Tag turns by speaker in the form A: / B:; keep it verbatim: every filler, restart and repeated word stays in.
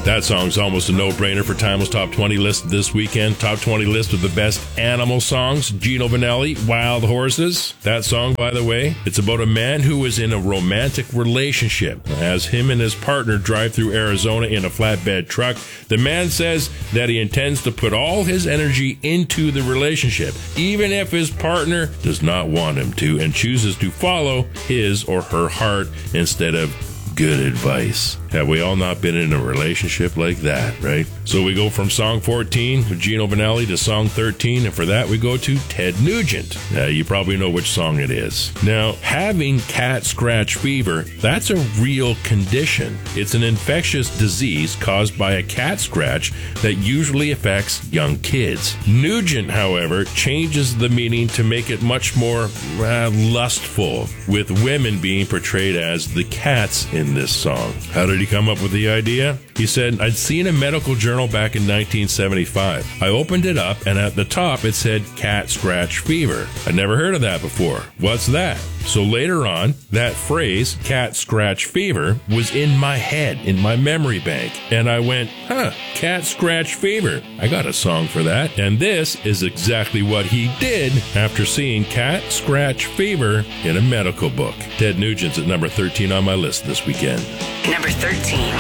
A: That song's almost a no-brainer for Timeless Top twenty list this weekend. Top twenty list of the best animal songs. Gino Vanelli, Wild Horses. That song, by the way, it's about a man who is in a romantic relationship. As him and his partner drive through Arizona in a flatbed truck, the man says that he intends to put all his energy into the relationship, even if his partner does not want him to, and chooses to follow his or her heart instead of good advice. Have we all not been in a relationship like that, right? So we go from song fourteen with Gino Vanelli to song thirteen, and for that we go to Ted Nugent. Uh, you probably know which song it is. Now, having cat scratch fever, that's a real condition. It's an infectious disease caused by a cat scratch that usually affects young kids. Nugent, however, changes the meaning to make it much more uh, lustful, with women being portrayed as the cats in this song. How did he come up with the idea? He said, I'd seen a medical journal back in nineteen seventy-five. I opened it up, and at the top it said cat scratch fever. I'd never heard of that before. What's that? So later on, that phrase, cat scratch fever, was in my head, in my memory bank. And I went, huh, cat scratch fever. I got a song for that. And this is exactly what he did after seeing cat scratch fever in a medical book. Ted Nugent's at number thirteen on my list this weekend.
B: Number thirteen.